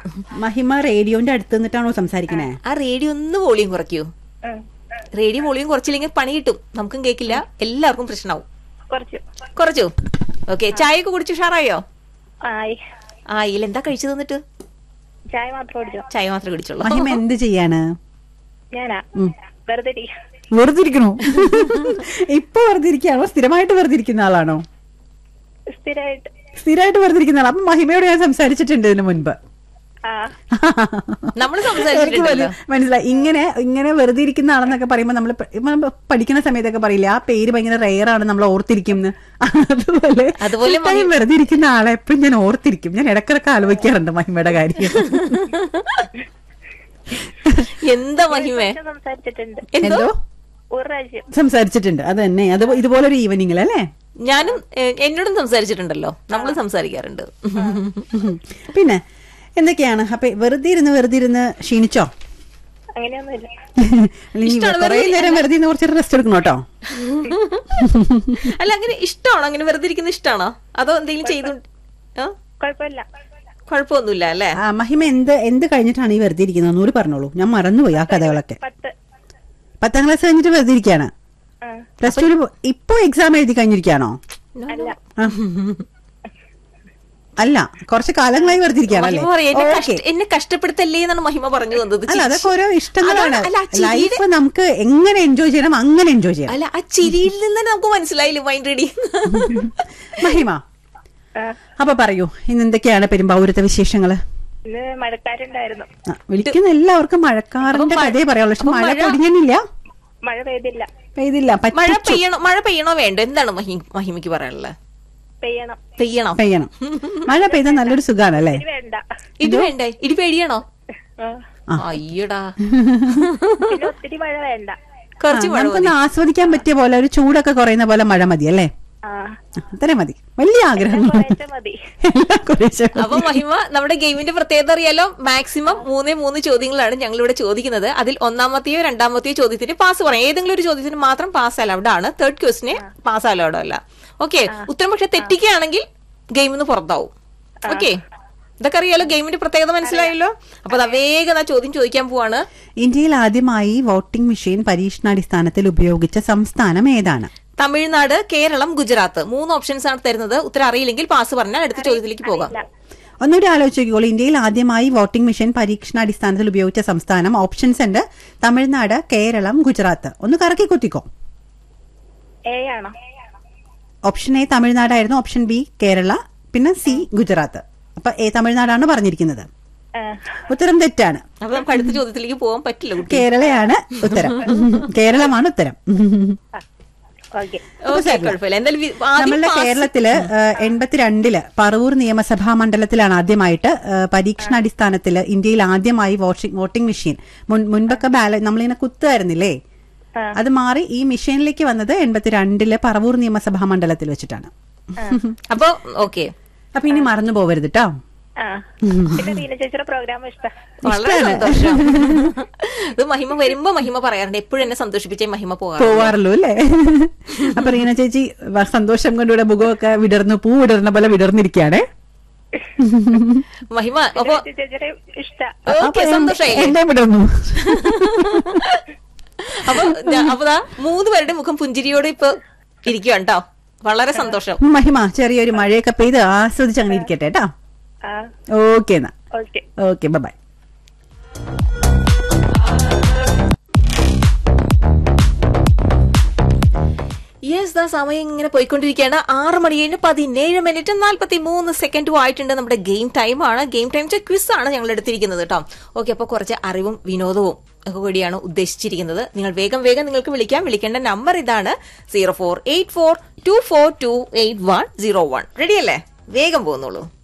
മഹിമ റേഡിയോന്റെ അടുത്ത് നിന്നിട്ടാണോ സംസാരിക്കണേ? ആ റേഡിയോ ഒന്ന് വോളിയം കുറയ്ക്കൂ. റേഡിയോ വോളിയം കുറച്ചില്ലെങ്കിൽ പണി കിട്ടും, നമുക്കും കേൾക്കില്ല, എല്ലാവർക്കും പ്രശ്നമാവും. കുറച്ചു. ഓക്കെ, ചായയൊക്കെ കുടിച്ചു ഉഷാറായോ? ആയില്ല. എന്താ കഴിച്ചു തന്നിട്ട്? ചായ മാത്രമേ കുടിച്ചോളൂ. മഹിമ എന്ത് ചെയ്യാണ്? വെറുതെ ഇരിക്കണോ? ഇപ്പൊ വെറുതെ ഇരിക്കുകയാണോ? സ്ഥിരമായിട്ട് വെറുതെ ഇരിക്കുന്ന ആളാണോ? സ്ഥിരമായിട്ട് വെറുതെ ഇരിക്കുന്ന ആളാ. അപ്പൊ മഹിമയോട് ഞാൻ സംസാരിച്ചിട്ടുണ്ട് ഇതിനു മുൻപ്. മനസ്സിലായി. ഇങ്ങനെ വെറുതെ ഇരിക്കുന്ന ആളെന്നൊക്കെ പറയുമ്പോ നമ്മള് പഠിക്കുന്ന സമയത്തൊക്കെ പറയില്ല, ആ പേര് ഭയങ്കര റെയറാണ്, നമ്മൾ ഓർത്തിരിക്കും. അതുപോലെ വെറുതെ ഇരിക്കുന്ന ആളെ എപ്പോഴും ഞാൻ ഓർത്തിരിക്കും. ഞാൻ ഇടക്കിടക്ക് ആലോചിക്കാറുണ്ട് മഹിമയുടെ കാര്യം. എന്താ മഹിമ? എന്തോ സംസാരിച്ചിട്ടുണ്ട്. അത് തന്നെ, അത് ഇതുപോലൊരു ഈവനിങ്ങിൽ അല്ലേ? ഞാനും എന്നോടും സംസാരിച്ചിട്ടുണ്ടല്ലോ, നമ്മൾ സംസാരിക്കാറുണ്ട്. പിന്നെ എന്തൊക്കെയാണ്? അപ്പൊ വെറുതെ ഇരുന്ന് ക്ഷീണിച്ചോ? കുറേ നേരം വെറുതെ കുറച്ച് റെസ്റ്റ് എടുക്കണം കേട്ടോ. അല്ല, അങ്ങനെ ഇഷ്ടമാണോ? അങ്ങനെ വെറുതെ ഇരിക്കുന്ന ഇഷ്ടമാണോ? അതോ എന്തെങ്കിലും ചെയ്തു? കുഴപ്പമൊന്നുമില്ല അല്ലേ? മഹിമ എന്ത് കഴിഞ്ഞിട്ടാണ് ഈ വെറുതെ ഇരിക്കുന്നത്? ഒന്നുകൂടി പറഞ്ഞോളൂ, ഞാൻ മറന്നുപോയി ആ കഥകളൊക്കെ. 10ാം ക്ലാസ് കഴിഞ്ഞിട്ട് വെറുതെ ഇരിക്കുകയാണ്. പ്ലസ് ടു ഇപ്പൊ എക്സാം എഴുതി കഴിഞ്ഞിരിക്കുകയാണോ? അല്ല, കുറച്ച് കാലങ്ങളായി വെറുതെ ഇരിക്കുകയാണല്ലേ? എന്നെ കഷ്ടപ്പെടുത്തല്ലേ എന്നാണ് മഹിമ പറഞ്ഞു തന്നത്. അല്ല, അതൊക്കെ ഓരോ ഇഷ്ടങ്ങളാണ്. ലൈഫ് നമുക്ക് എങ്ങനെ എൻജോയ് ചെയ്യണം അങ്ങനെ എൻജോയ് ചെയ്യണം. അല്ല, ആ ചിരിയിൽ നിന്ന് നമുക്ക് മനസ്സിലായില്ലേ മൈൻഡ് റെഡി. മഹിമ, അപ്പൊ പറയൂ, ഇന്ന് എന്തൊക്കെയാണ് പെരുമ്പാവൂരത്തെ വിശേഷങ്ങള്? വിളിക്കുന്ന എല്ലാവർക്കും മഴക്കാറിന്റെ കഥയെ പറയാനുള്ളൂ. പക്ഷെ മഴ പൊടിഞ്ഞില്ല, പെയ്തില്ല. മഴ പെയ്യണോ വേണ്ടോ? എന്താണ് മഹിമയ്ക്ക് പറയാനുള്ളത്? പെയ്യണം. മഴ പെയ്താൽ നല്ലൊരു സുഖാണല്ലേ? ഇടി വേണ്ടേ? ഇടി പേടിയാണോ? അയ്യടാ, കുറച്ച് നമുക്കൊന്ന് ആസ്വദിക്കാൻ പറ്റിയ പോലെ, ഒരു ചൂടൊക്കെ കുറയുന്ന പോലെ മഴ മതി അല്ലേ? അത്രേ മതി. വലിയ ആഗ്രഹം. അപ്പൊ മഹിമ, നമ്മുടെ ഗെയിമിന്റെ പ്രത്യേകത അറിയാലോ. മാക്സിമം 3 ചോദ്യങ്ങളാണ് ഞങ്ങളിവിടെ ചോദിക്കുന്നത്. അതിൽ ഒന്നാമത്തെയോ രണ്ടാമത്തെയോ ചോദ്യത്തിന് പാസ് പറയാം. ഏതെങ്കിലും ഒരു ചോദ്യത്തിന് മാത്രം പാസ് അലൗഡ് ആണ്. തേർഡ് ക്വസ്റ്റിന് പാസ് അലൗഡ് അല്ല. ഓക്കെ, ഉത്തരം പക്ഷെ തെറ്റിക്കുകയാണെങ്കിൽ ഗെയിമിൽ നിന്ന് പുറത്താവും. ഓക്കെ, ഇതൊക്കെ അറിയാലോ, ഗെയിമിന്റെ പ്രത്യേകത മനസ്സിലായല്ലോ. അപ്പൊ വേഗം ആ ചോദ്യം ചോദിക്കാൻ പോവാണ്. ഇന്ത്യയിൽ ആദ്യമായി വോട്ടിംഗ് മെഷീൻ പരീക്ഷണാടിസ്ഥാനത്തിൽ ഉപയോഗിച്ച സംസ്ഥാനം ഏതാണ്? തമിഴ്നാട്, കേരളം, ഗുജറാത്ത്. 3 ഓപ്ഷൻസ് ആണ് തരുന്നത്. ഉത്തരം അറിയില്ലെങ്കിൽ പാസ് പറഞ്ഞാൽ അടുത്ത ചോദ്യത്തിലേക്ക് പോകാം. ഒന്നുകൂടി ആലോചിക്കോളൂ. ഇന്ത്യയിൽ ആദ്യമായി വോട്ടിംഗ് മെഷീൻ പരീക്ഷണാടിസ്ഥാനത്തിൽ ഉപയോഗിച്ച സംസ്ഥാനം. ഓപ്ഷൻസ് ഉണ്ട്: തമിഴ്നാട്, കേരളം, ഗുജറാത്ത്. ഒന്ന് കറക്കി കുത്തിക്കോ. Option A തമിഴ്നാടായിരുന്നു, option B Kerala, പിന്നെ സി ഗുജറാത്ത്. അപ്പൊ എ തമിഴ്നാടാണ് പറഞ്ഞിരിക്കുന്നത്. ഉത്തരം തെറ്റാണ്. അപ്പൊ നമുക്ക് അടുത്ത ചോദ്യത്തിലേക്ക് പോകാൻ പറ്റില്ല. കേരളയാണ് ഉത്തരം. കേരളമാണ് ഉത്തരം. നമ്മളുടെ കേരളത്തില് 82 പറവൂർ നിയമസഭാ മണ്ഡലത്തിലാണ് ആദ്യമായിട്ട് പരീക്ഷണാടിസ്ഥാനത്തില് ഇന്ത്യയിൽ ആദ്യമായി വോട്ടിംഗ് മെഷീൻ. മുൻപൊക്കെ നമ്മളിങ്ങനെ കുത്തുമായിരുന്നില്ലേ, അത് മാറി ഈ മെഷീനിലേക്ക് വന്നത് 82 പറവൂർ നിയമസഭാ മണ്ഡലത്തിൽ വെച്ചിട്ടാണ്. അപ്പൊ ഓക്കെ, അപ്പൊ ഇനി മറന്നു പോവരുത് കേട്ടോ. വളരെ സന്തോഷം. ഇത് മഹിമ വരുമ്പോ മഹിമ പറയാറുണ്ട്, എപ്പോഴും എന്നെ സന്തോഷിപ്പിച്ചേ മഹിമ പോവാറുള്ളൂ അല്ലേ? അപ്പൊ റീന ചേച്ചി സന്തോഷം കൊണ്ടിവിടെ മുഖമൊക്കെ വിടർന്നു, പൂ വിടർന്ന പോലെ വിടർന്നിരിക്കുകയാണേ മഹിമ. അപ്പൊ സന്തോഷമായി എന്നെ വിടർന്നു. അപ്പൊ 3 പേരുടെ മുഖം പുഞ്ചിരിയോടെ ഇപ്പൊ ഇരിക്കുക കേട്ടോ. വളരെ സന്തോഷം. മഹിമ, ചെറിയൊരു മഴയൊക്കെ പെയ്ത് ആസ്വദിച്ച് അങ്ങനെ ഇരിക്കട്ടെ കേട്ടോ. ഓക്കെ എന്നാ. Okay, by. യെസ്, സമയം ഇങ്ങനെ പോയിക്കൊണ്ടിരിക്കുകയാണ്. 6:17:43 ആയിട്ടുണ്ട്. നമ്മുടെ ഗെയിം ടൈമാണ്. ഗെയിം ടൈം ക്വിസ് ആണ് ഞങ്ങൾ എടുത്തിരിക്കുന്നത് കേട്ടോ. ഓക്കെ, അപ്പൊ കുറച്ച് അറിവും വിനോദവും ഒക്കെ കൂടിയാണ് ഉദ്ദേശിച്ചിരിക്കുന്നത്. നിങ്ങൾ വേഗം നിങ്ങൾക്ക് വിളിക്കാം. വിളിക്കേണ്ട നമ്പർ ഇതാണ്: 0484242801. റെഡി അല്ലേ? വേഗം പോകുന്നുള്ളൂ.